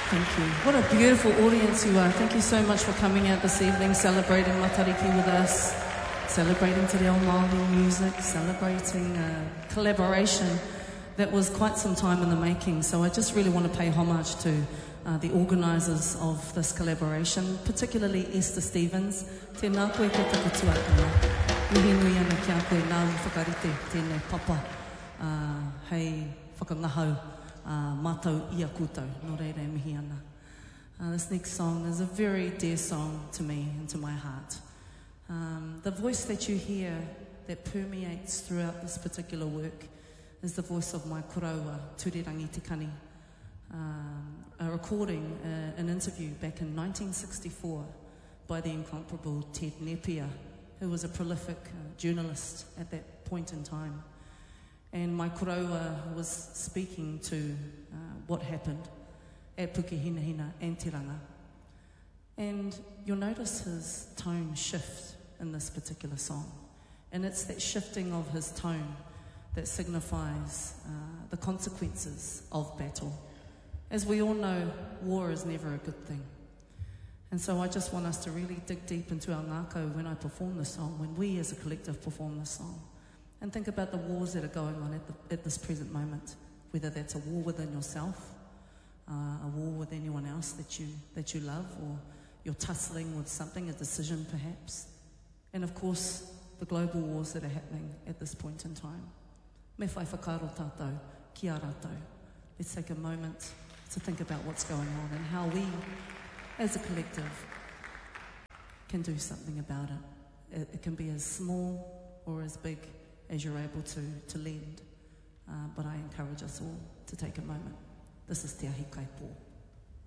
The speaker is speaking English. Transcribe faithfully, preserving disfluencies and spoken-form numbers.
Thank you. What a beautiful audience you are. Thank you so much for coming out this evening, celebrating Matariki with us, celebrating Te Reo Māori music, celebrating a collaboration that was quite some time in the making. So I just really want to pay homage to uh, the organisers of this collaboration, particularly Esther Stevens. Tēnā koe te takatuatanga. Mihi nui ana kia koe nā i whakarite tēnei papa uh, hei whakangahau. Uh, mātou ia koutou, no reire mihi ana. Uh, this next song is a very dear song to me and to my heart. Um, the voice that you hear that permeates throughout this particular work is the voice of my koroua, Turirangi Tikani. Um, a recording, uh, an interview back in nineteen sixty-four by the incomparable Ted Nepia, who was a prolific uh, journalist at that point in time. And my koroua was speaking to uh, what happened at Pukehinahina and Tiranga. And you'll notice his tone shift in this particular song. And it's that shifting of his tone that signifies uh, the consequences of battle. As we all know, war is never a good thing. And so I just want us to really dig deep into our ngākau when I perform this song, when we as a collective perform this song. And think about the wars that are going on at, the, at this present moment, whether that's a war within yourself, uh, a war with anyone else that you, that you love, or you're tussling with something, a decision perhaps. And of course, the global wars that are happening at this point in time. Me whai whakaaro tātou, ki a rātou. Let's take a moment to think about what's going on and how we, as a collective, can do something about it. It, it can be as small or as big as you're able to, to lend. Uh, but I encourage us all to take a moment. This is Te Ahi Kaipo.